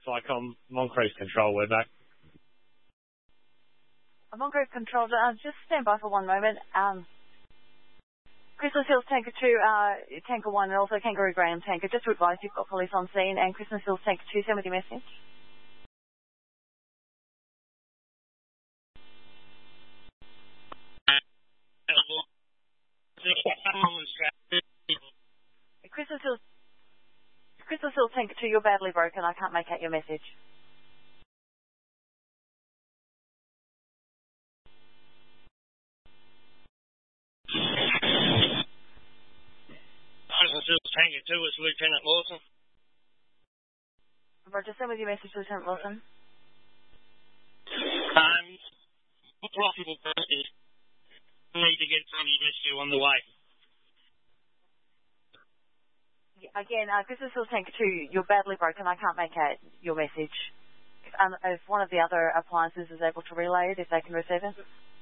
like I'm on cruise control. We're back. I'm on cruise control. Just stand by for one moment. Christmas Hills Tanker 2, Tanker 1, and also Kangaroo Graham Tanker. Just to advise, you've got police on scene, and Christmas Hills Tanker 2, send with your message. Christmas Hills Tanker 2, you're badly broken. I can't make out your message. Christmas Hills Tanker 2 is Lieutenant Lawson. Roger, send with your message, Lieutenant Lawson. Possible person. Need to get somebody rescue on the way. Again, Christmas Hills Tanker 2, you're badly broken. I can't make out your message. If one of the other appliances is able to relay it, if they can receive it.